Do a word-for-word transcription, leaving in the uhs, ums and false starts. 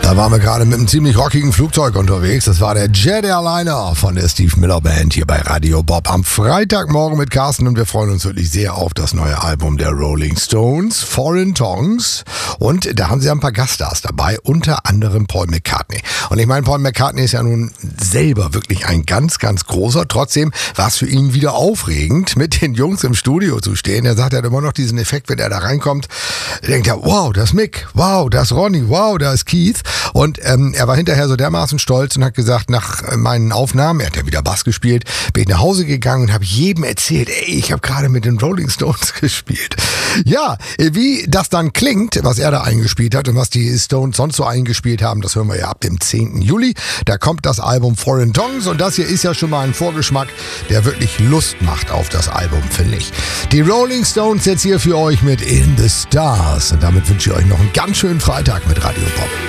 Da waren wir gerade mit einem ziemlich rockigen Flugzeug unterwegs. Das war der Jet Airliner von der Steve Miller Band hier bei Radio Bob am Freitagmorgen mit Carsten, und wir freuen uns wirklich sehr auf das neue Album der Rolling Stones, Foreign Tongues. Und da haben sie ein paar Gaststars dabei, unter anderem Paul McCartney. Und ich meine, Paul McCartney ist ja nun selber wirklich ein ganz, ganz großer. Trotzdem war es für ihn wieder aufregend, mit den Jungs im Studio zu stehen. Er sagt, er hat immer noch diesen Effekt, wenn er da reinkommt, denkt er, wow, das ist Mick, wow, das ist Ronnie, wow, da ist Keith. Und ähm, er war hinterher so dermaßen stolz und hat gesagt, nach meinen Aufnahmen, er hat ja wieder Bass gespielt, bin ich nach Hause gegangen und habe jedem erzählt, ey, ich habe gerade mit den Rolling Stones gespielt. Ja, wie das dann klingt, was er da eingespielt hat und was die Stones sonst so eingespielt haben, das hören wir ja ab dem zehnten Juli. Da kommt das Album Foreign Tongues, und das hier ist ja schon mal ein Vorgeschmack, der wirklich Lust macht auf das Album, finde ich. Die Rolling Stones jetzt hier für euch mit In the Stars, und damit wünsche ich euch noch einen ganz schönen Freitag mit Radio Pop.